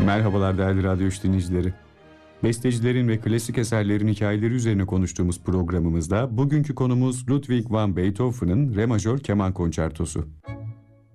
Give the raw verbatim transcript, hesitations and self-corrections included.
Merhabalar değerli radyo üç dinleyicileri. Bestecilerin ve klasik eserlerin hikayeleri üzerine konuştuğumuz programımızda bugünkü konumuz Ludwig van Beethoven'ın Re majör keman konçertosu.